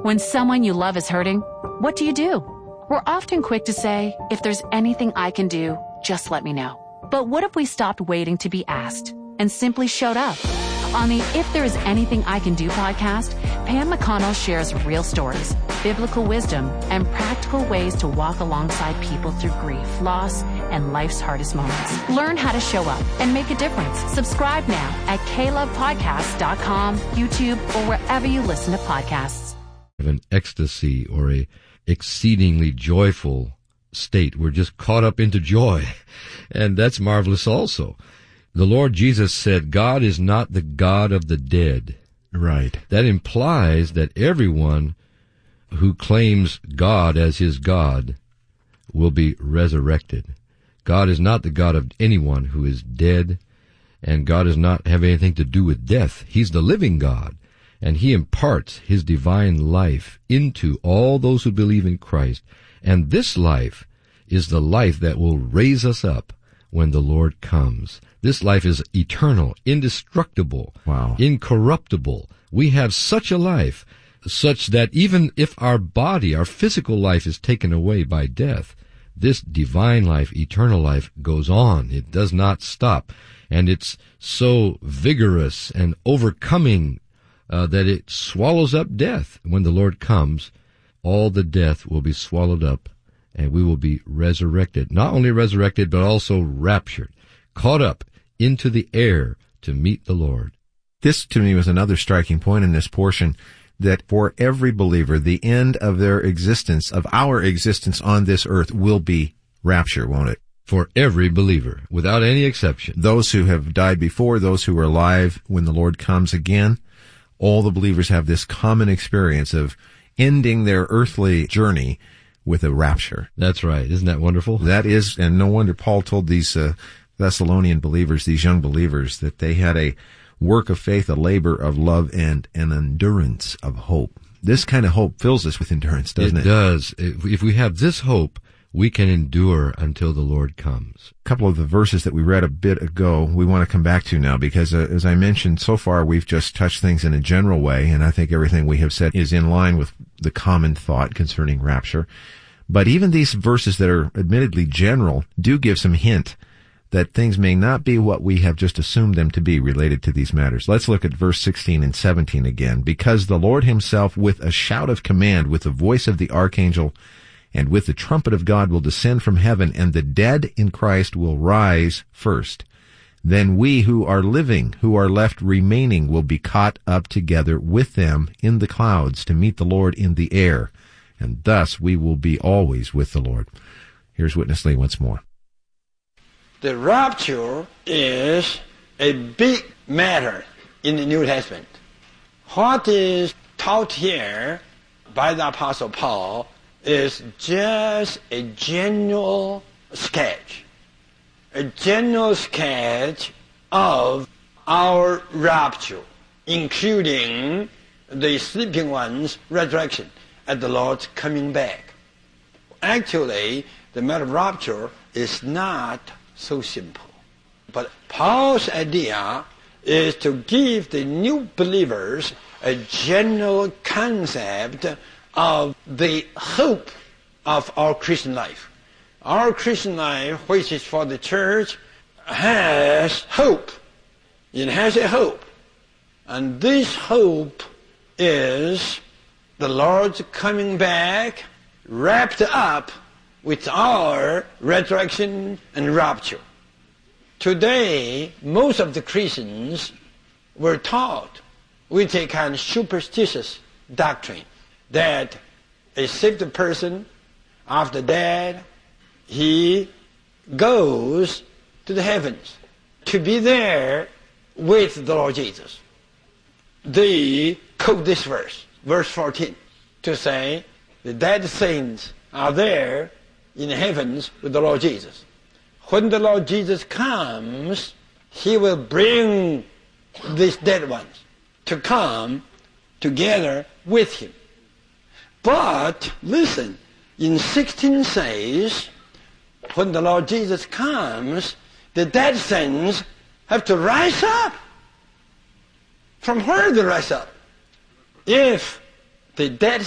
When someone you love is hurting, what do? We're often quick to say, if there's anything I can do, just let me know. But what if we stopped waiting to be asked and simply showed up? On the If There Is Anything I Can Do podcast, Pam McConnell shares real stories, biblical wisdom, and practical ways to walk alongside people through grief, loss, and life's hardest moments. Learn how to show up and make a difference. Subscribe now at KLovePodcasts.com, YouTube, or wherever you listen to podcasts. An ecstasy or a exceedingly joyful state. We're just caught up into joy, and that's marvelous also. The Lord Jesus said, God is not the God of the dead. Right. That implies that everyone who claims God as his God will be resurrected. God is not the God of anyone who is dead, and God does not have anything to do with death. He's the living God, and he imparts his divine life into all those who believe in Christ. And this life is the life that will raise us up when the Lord comes. This life is eternal, indestructible, incorruptible. We have such a life, such that even if our body, our physical life is taken away by death, this divine life, eternal life, goes on. It does not stop. And it's so vigorous and overcoming that it swallows up death. When the Lord comes, all the death will be swallowed up, and we will be resurrected. Not only resurrected, but also raptured, caught up into the air to meet the Lord. This, to me, was another striking point in this portion, that for every believer, the end of their existence, of our existence on this earth, will be rapture, won't it? For every believer, without any exception. Those who have died before, those who are alive when the Lord comes again, all the believers have this common experience of ending their earthly journey with a rapture. That's right. Isn't that wonderful? That is, and no wonder Paul told these Thessalonian believers, these young believers, that they had a work of faith, a labor of love, and an endurance of hope. This kind of hope fills us with endurance, doesn't it? It does. If we have this hope, we can endure until the Lord comes. A couple of the verses that we read a bit ago, we want to come back to now, because as I mentioned, so far we've just touched things in a general way, and I think everything we have said is in line with the common thought concerning rapture. But even these verses that are admittedly general do give some hint that things may not be what we have just assumed them to be related to these matters. Let's look at verse 16 and 17 again. Because the Lord himself, with a shout of command, with the voice of the archangel, and with the trumpet of God, will descend from heaven, and the dead in Christ will rise first. Then we who are living, who are left remaining, will be caught up together with them in the clouds to meet the Lord in the air, and thus we will be always with the Lord. Here's Witness Lee once more. The rapture is a big matter in the New Testament. What is taught here by the Apostle Paul is just a general sketch of our rapture, including the sleeping one's resurrection at the Lord's coming back. Actually, the matter of rapture is not so simple. But Paul's idea is to give the new believers a general concept of the hope of our Christian life. Our Christian life, which is for the church, has hope. It has a hope. And this hope is the Lord's coming back wrapped up with our resurrection and rapture. Today, most of the Christians were taught with a kind of superstitious doctrine that a saved person, after death, he goes to the heavens to be there with the Lord Jesus. They quote this verse, verse 14, to say the dead saints are there in the heavens with the Lord Jesus. When the Lord Jesus comes, he will bring these dead ones to come together with him. But, listen, in 16 says, when the Lord Jesus comes, the dead saints have to rise up. From where they rise up? If the dead